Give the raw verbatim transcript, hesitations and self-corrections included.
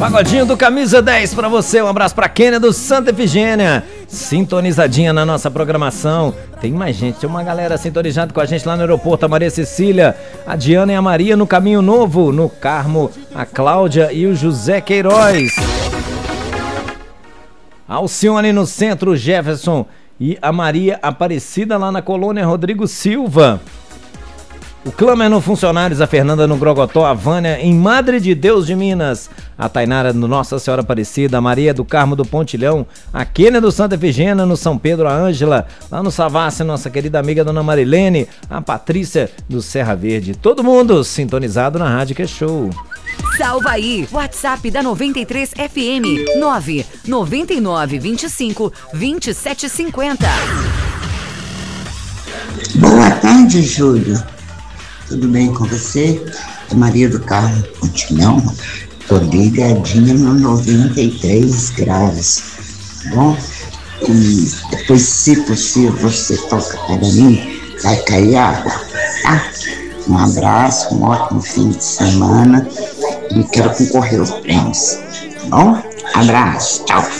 Pagodinho do Camisa dez pra você, um abraço pra Kênia do Santa Efigênia, sintonizadinha na nossa programação. Tem mais gente, tem uma galera sintonizada com a gente lá no aeroporto, a Maria Cecília, a Diana e a Maria no Caminho Novo, no Carmo, a Cláudia e o José Queiroz. Alcione no centro, Jefferson e a Maria Aparecida lá na colônia Rodrigo Silva. O Clamer no Funcionários, a Fernanda no Grogotó, a Vânia em Madre de Deus de Minas, a Tainara no Nossa Senhora Aparecida, a Maria do Carmo do Pontilhão, a Kênia do Santa Efigênia no São Pedro, a Ângela lá no Savassi, nossa querida amiga Dona Marilene, a Patrícia do Serra Verde, todo mundo sintonizado na Rádio Que Show. Salva aí, WhatsApp da noventa e três F M, nove nove nove, vinte e cinco, vinte e sete cinquenta. Boa tarde, Júlio. Tudo bem com você? É Maria do Carmo Pontilhão. Tô ligadinha no noventa e três graus. Bom, e depois, se possível, você toca para mim, vai cair água, tá? Um abraço, um ótimo fim de semana e quero concorrer aos prêmios. Tá bom? Abraço, tchau.